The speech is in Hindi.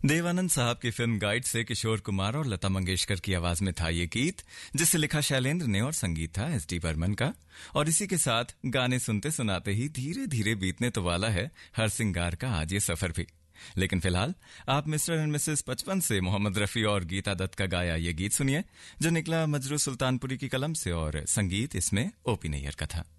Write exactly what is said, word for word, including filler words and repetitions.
देवानंद साहब की फिल्म गाइड से किशोर कुमार और लता मंगेशकर की आवाज में था ये गीत, जिसे लिखा शैलेंद्र ने और संगीत था एस डी बर्मन का। और इसी के साथ गाने सुनते सुनाते ही धीरे धीरे बीतने तो वाला है हर सिंगार का आज ये सफर भी। लेकिन फिलहाल आप मिस्टर एंड मिसेस पचपन से मोहम्मद रफी और गीता दत्त का गाया ये गीत सुनिए, जो निकला मजरू सुल्तानपुरी की कलम से और संगीत इसमें ओपी नैयर का था।